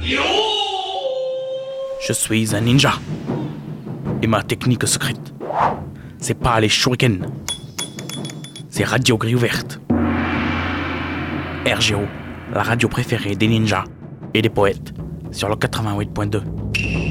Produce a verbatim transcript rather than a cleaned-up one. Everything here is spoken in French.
Je suis un ninja. Et ma technique secrète, c'est pas les shurikens. C'est Radio Grille Ouverte. R G O, la radio préférée des ninjas et des poètes, sur le quatre-vingt-huit point deux.